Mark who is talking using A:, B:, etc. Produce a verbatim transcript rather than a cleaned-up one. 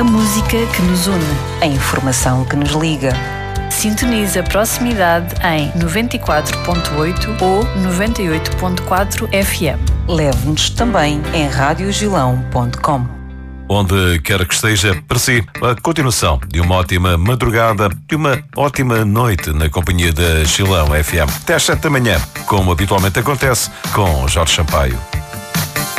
A: A música que nos une, a informação que nos liga. Sintoniza a proximidade em noventa e quatro ponto oito ou noventa e oito ponto quatro F M. Leve-nos também em rádio gilão ponto com.
B: Onde quer que esteja, para si, a continuação de uma ótima madrugada, de uma ótima noite na companhia da Gilão F M. Até às sete da manhã, como habitualmente acontece, com Jorge Sampaio.